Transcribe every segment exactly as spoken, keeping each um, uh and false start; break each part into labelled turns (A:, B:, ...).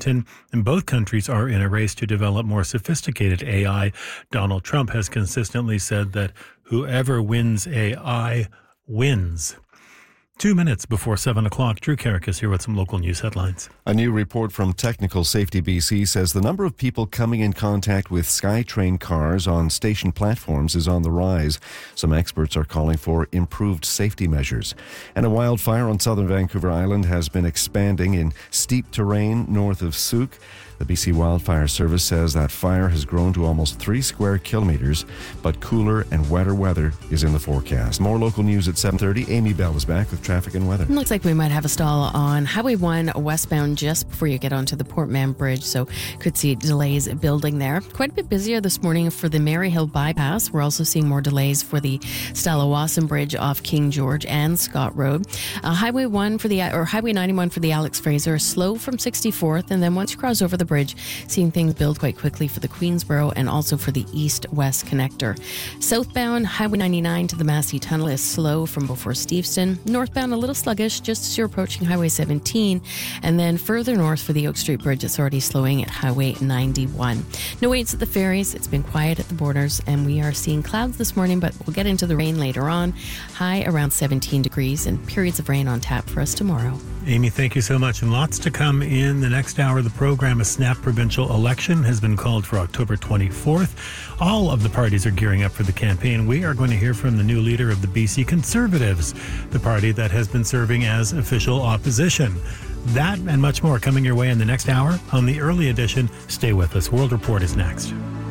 A: Washington, and both countries are in a race to develop more sophisticated A I. Donald Trump has consistently said that whoever wins A I wins. Two minutes before seven o'clock, Drew Carrick is here with some local news headlines.
B: A new report from Technical Safety B C says the number of people coming in contact with SkyTrain cars on station platforms is on the rise. Some experts are calling for improved safety measures. And a wildfire on southern Vancouver Island has been expanding in steep terrain north of Souk. The B C Wildfire Service says that fire has grown to almost three square kilometres, but cooler and wetter weather is in the forecast. More local news at seven thirty. Amy Bell is back with traffic and weather.
C: Looks like we might have a stall on Highway one westbound just before you get onto the Port Mann Bridge, so could see delays building there. Quite a bit busier this morning for the Maryhill bypass. We're also seeing more delays for the Stella Wasson Bridge off King George and Scott Road. Uh, Highway one for the or Highway ninety-one for the Alex Fraser, slow from sixty-fourth, and then once you cross over the bridge, seeing things build quite quickly for the Queensboro and also for the east-west connector. Southbound, Highway ninety-nine to the Massey Tunnel is slow from before Steveston. Northbound, a little sluggish just as you're approaching Highway seventeen. And then further north for the Oak Street Bridge, it's already slowing at Highway ninety-one. No waits at the ferries. It's been quiet at the borders, and we are seeing clouds this morning, but we'll get into the rain later on. High around seventeen degrees and periods of rain on tap for us tomorrow.
A: Amy, thank you so much. And lots to come in the next hour of the program. A snap provincial election has been called for October twenty-fourth. All of the parties are gearing up for the campaign. We are going to hear from the new leader of the B C Conservatives, the party that has been serving as official opposition. That and much more coming your way in the next hour on the early edition. Stay with us. World Report is next.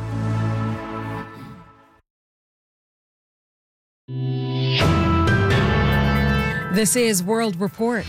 D: This is World Report.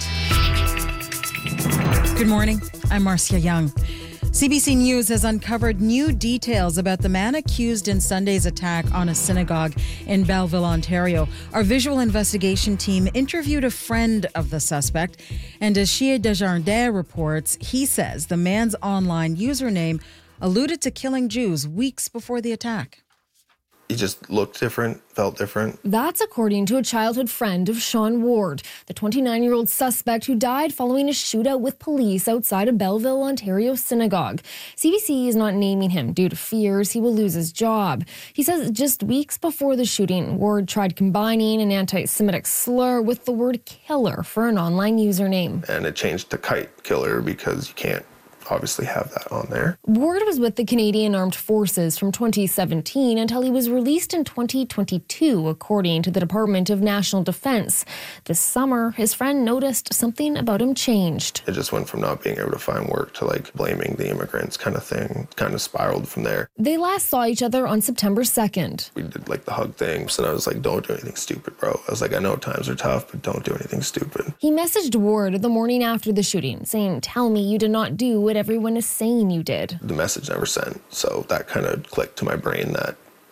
D: Good morning. I'm Marcia Young. C B C News has uncovered new details about the man accused in Sunday's attack on a synagogue in Belleville, Ontario. Our visual investigation team interviewed a friend of the suspect, and as Shia Desjardins reports, he says the man's online username alluded to killing Jews weeks before the attack.
E: He just looked different, felt different.
F: That's according to a childhood friend of Sean Ward, the twenty-nine-year-old suspect who died following a shootout with police outside a Belleville, Ontario synagogue. C B C is not naming him due to fears he will lose his job. He says just weeks before the shooting, Ward tried combining an anti-Semitic slur with the word killer for an online username.
E: And it changed to kite killer because you can't obviously have that on there.
F: Ward was with the Canadian Armed Forces from twenty seventeen until he was released in twenty twenty-two, according to the Department of National Defense. This summer, his friend noticed something about him changed.
E: It just went from not being able to find work to like blaming the immigrants kind of thing, kind of spiraled from there.
F: They last saw each other on September second.
E: We did like the hug thing, so I was like, don't do anything stupid, bro. I was like, I know times are tough, but don't do anything stupid.
F: He messaged Ward the morning after the shooting, saying, tell me you did not do what everyone is saying you did.
E: The message never sent, so that kind of clicked to my brain that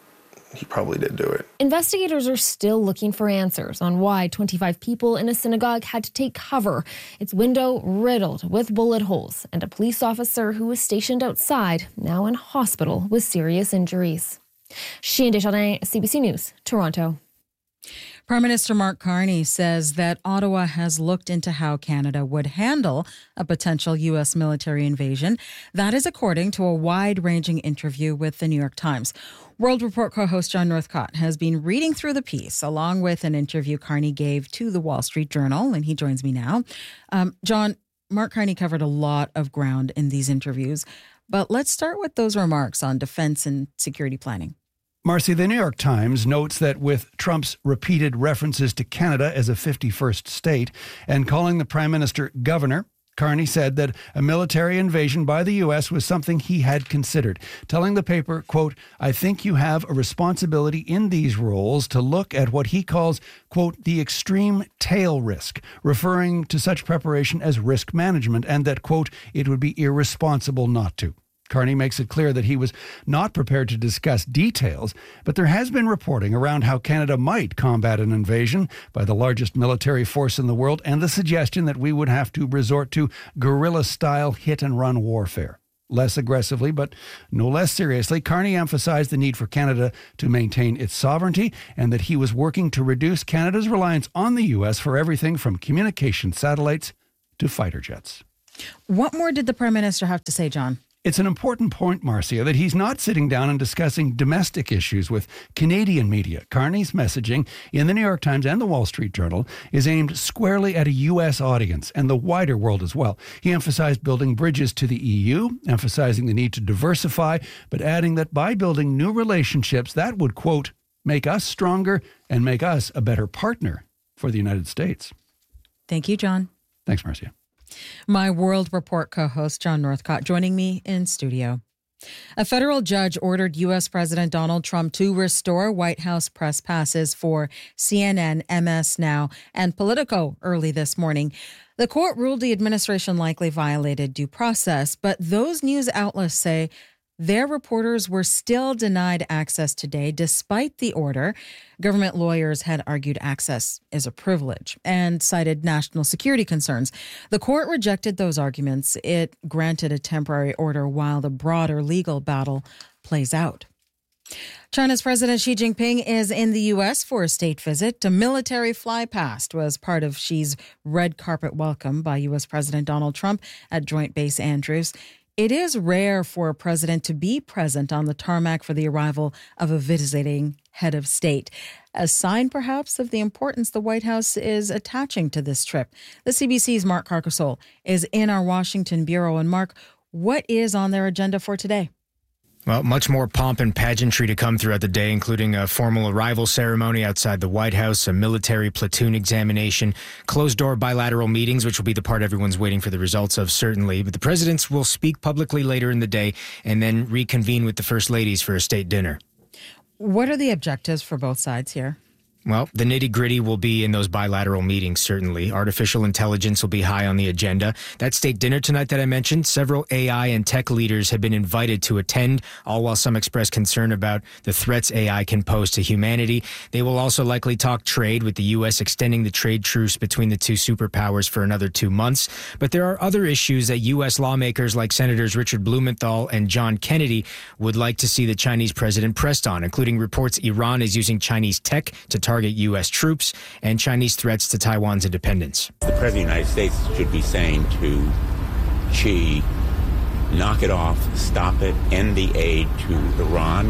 E: he probably did do it.
F: Investigators are still looking for answers on why twenty-five people in a synagogue had to take cover, its window riddled with bullet holes, and a police officer who was stationed outside, now in hospital with serious injuries. Shia Desjardins, C B C News, Toronto.
D: Prime Minister Mark Carney says that Ottawa has looked into how Canada would handle a potential U S military invasion. That is according to a wide-ranging interview with the New York Times. World Report co-host John Northcott has been reading through the piece along with an interview Carney gave to the Wall Street Journal, and he joins me now. Um, John, Mark Carney covered a lot of ground in these interviews, but let's start with those remarks on defense and security planning.
G: Marcy, the New York Times notes that with Trump's repeated references to Canada as a fifty-first state and calling the Prime Minister governor, Carney said that a military invasion by the U S was something he had considered, telling the paper, quote, I think you have a responsibility in these roles to look at what he calls, quote, the extreme tail risk, referring to such preparation as risk management, and that, quote, it would be irresponsible not to. Carney makes it clear that he was not prepared to discuss details, but there has been reporting around how Canada might combat an invasion by the largest military force in the world and the suggestion that we would have to resort to guerrilla-style hit-and-run warfare. Less aggressively, but no less seriously, Carney emphasized the need for Canada to maintain its sovereignty and that he was working to reduce Canada's reliance on the U S for everything from communication satellites to fighter jets.
D: What more did the Prime Minister have to say, John?
G: It's an important point, Marcia, that he's not sitting down and discussing domestic issues with Canadian media. Carney's messaging in the New York Times and the Wall Street Journal is aimed squarely at a U S audience and the wider world as well. He emphasized building bridges to the E U, emphasizing the need to diversify, but adding that by building new relationships, that would, quote, make us stronger and make us a better partner for the United States.
D: Thank you, John.
G: Thanks, Marcia.
D: My World Report co-host John Northcott joining me in studio. A federal judge ordered U S. President Donald Trump to restore White House press passes for C N N, M S Now, and Politico early this morning. The court ruled the administration likely violated due process, but those news outlets say their reporters were still denied access today despite the order. Government lawyers had argued access is a privilege and cited national security concerns. The court rejected those arguments. It granted a temporary order while the broader legal battle plays out. China's President Xi Jinping is in the U S for a state visit. A military fly-past was part of Xi's red carpet welcome by U S. President Donald Trump at Joint Base Andrews. It is rare for a president to be present on the tarmac for the arrival of a visiting head of state, a sign perhaps of the importance the White House is attaching to this trip. The C B C's Mark Carcasole is in our Washington bureau. And Mark, what is on their agenda for today?
H: Well, much more pomp and pageantry to come throughout the day, including a formal arrival ceremony outside the White House, a military platoon examination, closed-door bilateral meetings, which will be the part everyone's waiting for the results of, certainly. But the presidents will speak publicly later in the day and then reconvene with the first ladies for a state dinner.
D: What are the objectives for both sides here?
H: Well, the nitty-gritty will be in those bilateral meetings, certainly. Artificial intelligence will be high on the agenda. That state dinner tonight that I mentioned, several A I and tech leaders have been invited to attend, all while some express concern about the threats A I can pose to humanity. They will also likely talk trade, with the U S extending the trade truce between the two superpowers for another two months. But there are other issues that U S lawmakers like Senators Richard Blumenthal and John Kennedy would like to see the Chinese president pressed on, including reports Iran is using Chinese tech to target target U S troops and Chinese threats to Taiwan's independence.
I: The President of the United States should be saying to Xi, knock it off, stop it, end the aid to Iran.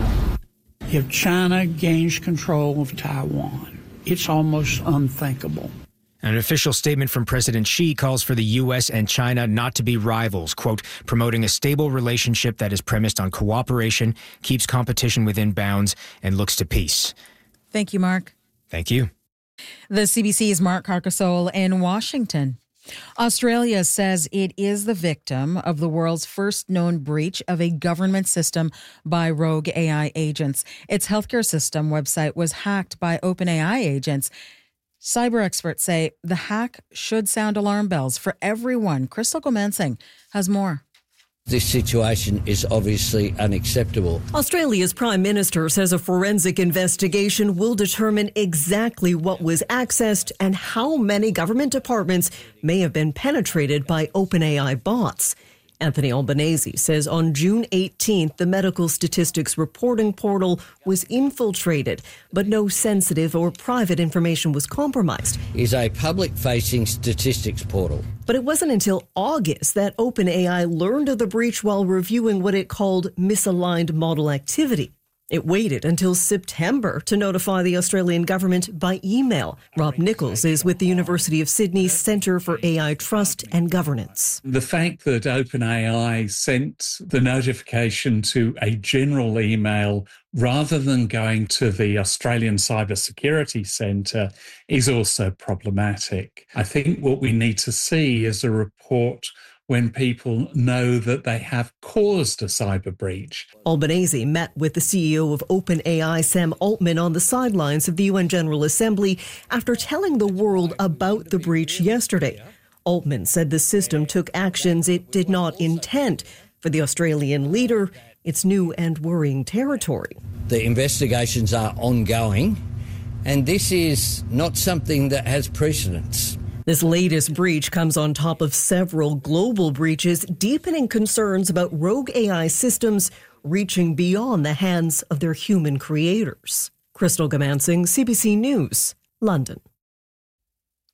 J: If China gains control of Taiwan, it's almost unthinkable.
H: An official statement from President Xi calls for the U S and China not to be rivals, quote, promoting a stable relationship that is premised on cooperation, keeps competition within bounds, and looks to peace.
D: Thank you, Mark.
H: Thank you.
D: The C B C's Mark Carcasole in Washington. Australia says it is the victim of the world's first known breach of a government system by rogue A I agents. Its healthcare system website was hacked by OpenAI agents. Cyber experts say the hack should sound alarm bells for everyone. Crystal Gomansing has more.
K: This situation is obviously unacceptable.
L: Australia's Prime Minister says a forensic investigation will determine exactly what was accessed and how many government departments may have been penetrated by OpenAI bots. Anthony Albanese says on June eighteenth, the medical statistics reporting portal was infiltrated, but no sensitive or private information was compromised.
K: Is a public-facing statistics portal.
L: But it wasn't until August that OpenAI learned of the breach while reviewing what it called misaligned model activity. It waited until September to notify the Australian government by email. Rob Nichols is with the University of Sydney's Centre for A I Trust and Governance.
M: The fact that OpenAI sent the notification to a general email rather than going to the Australian Cybersecurity Centre is also problematic. I think what we need to see is a report when people know that they have caused a cyber breach.
L: Albanese met with the C E O of OpenAI, Sam Altman, on the sidelines of the U N General Assembly after telling the world about the breach yesterday. Altman said the system took actions it did not intend. For the Australian leader, it's new and worrying territory.
K: The investigations are ongoing, and this is not something that has precedence.
L: This latest breach comes on top of several global breaches, deepening concerns about rogue A I systems reaching beyond the hands of their human creators. Crystal Gomansing, C B C News, London.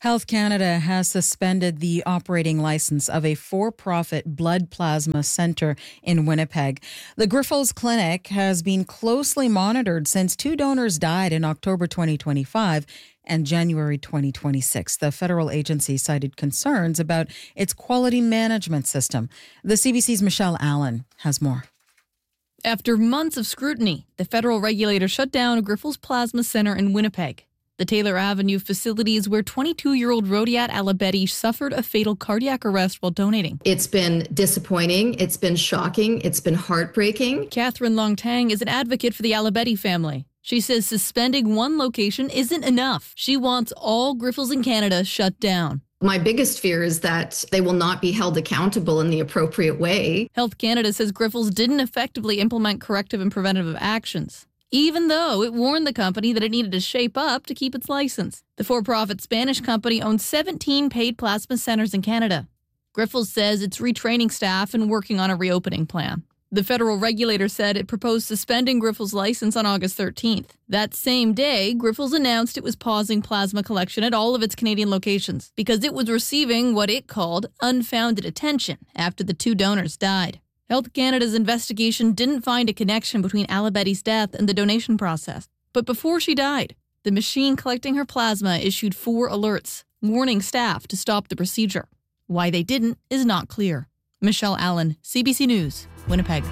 D: Health Canada has suspended the operating license of a for-profit blood plasma center in Winnipeg. The Grifols Clinic has been closely monitored since two donors died in October twenty twenty-five and January twenty twenty-six. The federal agency cited concerns about its quality management system. The C B C's Michelle Allen has more.
N: After months of scrutiny, the federal regulator shut down a Grifols Plasma Center in Winnipeg. The Taylor Avenue facility is where twenty-two-year-old Rodiat Alabedi suffered a fatal cardiac arrest while donating.
O: It's been disappointing. It's been shocking. It's been heartbreaking.
N: Catherine Longtang is an advocate for the Alabedi family. She says suspending one location isn't enough. She wants all Grifols in Canada shut down.
O: My biggest fear is that they will not be held accountable in the appropriate way.
N: Health Canada says Grifols didn't effectively implement corrective and preventative actions, even though it warned the company that it needed to shape up to keep its license. The for-profit Spanish company owns seventeen paid plasma centers in Canada. Grifols says it's retraining staff and working on a reopening plan. The federal regulator said it proposed suspending Grifols' license on August thirteenth. That same day, Grifols announced it was pausing plasma collection at all of its Canadian locations because it was receiving what it called unfounded attention after the two donors died. Health Canada's investigation didn't find a connection between Alabedi's death and the donation process. But before she died, the machine collecting her plasma issued four alerts, warning staff to stop the procedure. Why they didn't is not clear. Michelle Allen, C B C News, Winnipeg.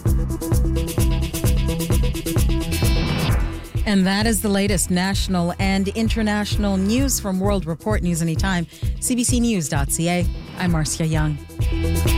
D: And that is the latest national and international news from World Report News Anytime, c b c news dot c a. I'm Marcia Young.